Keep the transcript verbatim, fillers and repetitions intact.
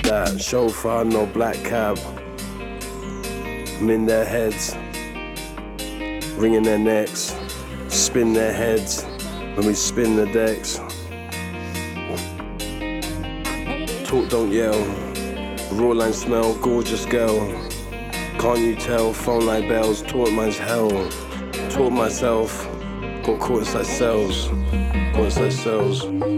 that? Chauffeur, no black cab. I'm in their heads, wringing their necks, spin their heads when we spin the decks. Talk, don't yell. Raw line smell, gorgeous girl. Can't you tell? Phone like bells, taught man's hell. Taught myself, got caught inside cells, caught inside cells.